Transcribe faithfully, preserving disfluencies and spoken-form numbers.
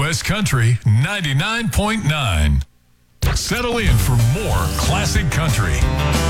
S Country ninety-nine point nine. Settle in for more classic country.